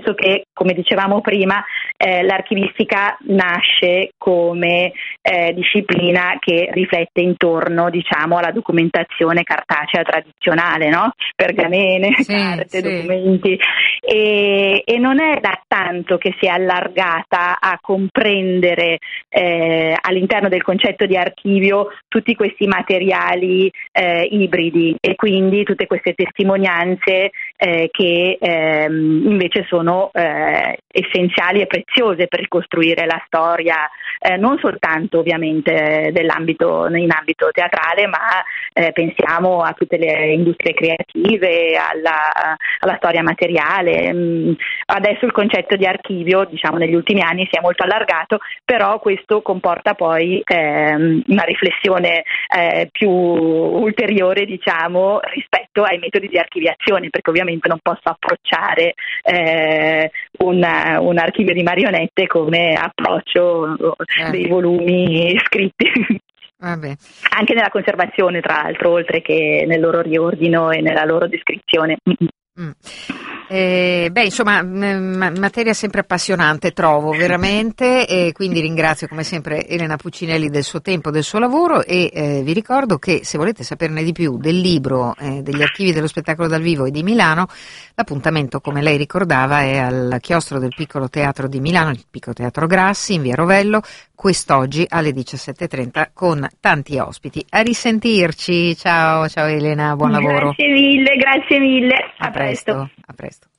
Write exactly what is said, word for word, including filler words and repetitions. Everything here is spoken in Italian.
senso che, come dicevamo prima, eh, l'archivistica nasce come eh, disciplina che riflette intorno, diciamo, alla documentazione cartacea tradizionale, no? Pergamene, sì, carte, sì. documenti, e, e non è da tanto che si è allargata a comprendere eh, all'interno del concetto di archivio tutti questi materiali eh, ibridi e quindi tutte queste testimonianze eh, che ehm, invece sono eh, essenziali e preziose per ricostruire la storia, eh, non soltanto ovviamente dell'ambito in ambito teatrale, ma eh, pensiamo a tutte le industrie creative, alla, alla storia materiale. Mm, adesso il concetto di archivio, diciamo, negli ultimi anni si è molto allargato, però questo comporta poi ehm, una riflessione eh, più ulteriore, diciamo, rispetto ai metodi di archiviazione, perché ovviamente non posso approcciare eh, un, un archivio di marionette come approccio Eh. dei volumi scritti. Vabbè. Anche nella conservazione, tra l'altro, oltre che nel loro riordino e nella loro descrizione. Mm. Eh, beh, insomma, m- materia sempre appassionante, trovo veramente, e quindi ringrazio come sempre Elena Puccinelli del suo tempo, del suo lavoro, e eh, vi ricordo che se volete saperne di più del libro eh, degli archivi dello spettacolo dal vivo e di Milano, l'appuntamento, come lei ricordava, è al chiostro del Piccolo Teatro di Milano, il Piccolo Teatro Grassi, in via Rovello, quest'oggi alle diciassette e trenta con tanti ospiti. A risentirci, ciao, ciao Elena, buon lavoro. Grazie mille, grazie mille. A presto, a presto.